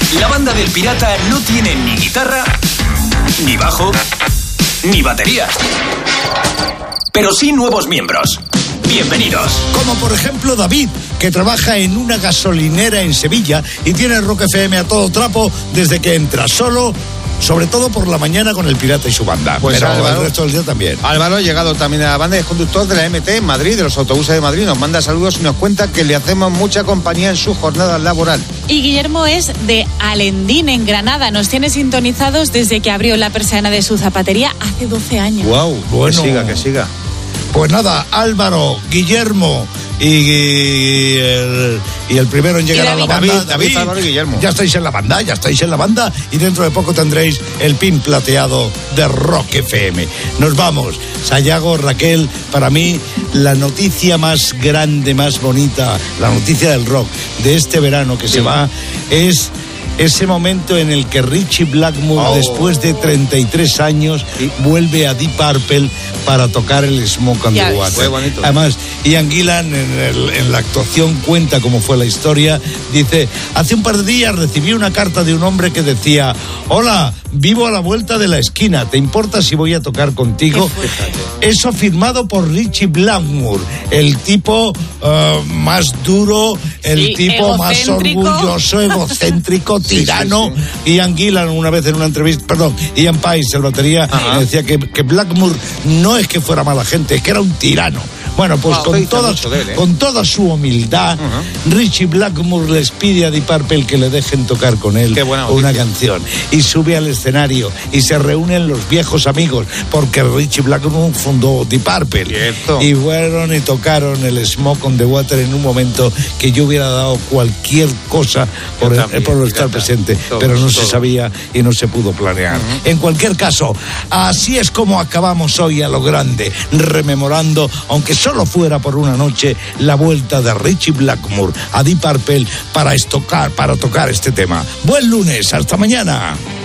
La banda del Pirata no tiene ni guitarra, ni bajo, ni batería. Pero sí nuevos miembros. Bienvenidos. Como por ejemplo David, que trabaja en una gasolinera en Sevilla y tiene Rock FM a todo trapo desde que entra solo, sobre todo por la mañana con el Pirata y su banda. Pues pero Álvaro, el resto del día también. Álvaro ha llegado también a la banda, es conductor de la MT en Madrid, de los autobuses de Madrid. Nos manda saludos y nos cuenta que le hacemos mucha compañía en su jornada laboral. Y Guillermo es de Alendín, en Granada. Nos tiene sintonizados desde que abrió la persiana de su zapatería hace 12 años. Wow, Bueno. que siga. Pues nada, Álvaro, Guillermo y el primero en llegar a la banda, David, Álvaro y Guillermo. Ya estáis en la banda y dentro de poco tendréis el pin plateado de Rock FM. Nos vamos. Sayago, Raquel, para mí la noticia más grande, más bonita, la noticia del rock de este verano que se va es ese momento en el que Ritchie Blackmore, después de 33 años, vuelve a Deep Purple para tocar el Smoke on the Water. Fue bonito. Además, Ian Gillan en la actuación cuenta cómo fue la historia. Dice, hace un par de días recibí una carta de un hombre que decía: hola, vivo a la vuelta de la esquina, ¿te importa si voy a tocar contigo? Eso firmado por Ritchie Blackmore, el tipo más duro, el tipo más orgulloso, egocéntrico, tirano. Sí. Ian Gillan una vez en una entrevista, Ian Paice, el batería, decía que Blackmore no es que fuera mala gente, es que era un tirano. Bueno, pues con toda su humildad, Ritchie Blackmore les pide a Deep Purple que le dejen tocar con él una canción. Y sube al escenario y se reúnen los viejos amigos, porque Ritchie Blackmore fundó Deep Purple. Cierto. Y fueron y tocaron el Smoke on the Water en un momento que yo hubiera dado cualquier cosa por estar presente, pero no se sabía y no se pudo planear. En cualquier caso, así es como acabamos hoy a lo grande, rememorando, aunque solo fuera por una noche, la vuelta de Ritchie Blackmore a Deep Purple para tocar este tema. Buen lunes, hasta mañana.